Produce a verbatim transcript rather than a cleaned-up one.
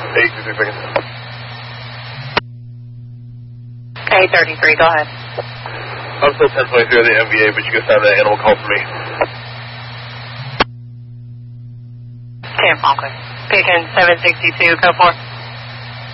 eight thirty-three seconds. eight thirty-three, go ahead. I'm still ten twenty-three of the M V A, but you can send that animal call for me. ten, okay. Pigeon seven sixty-two, code four.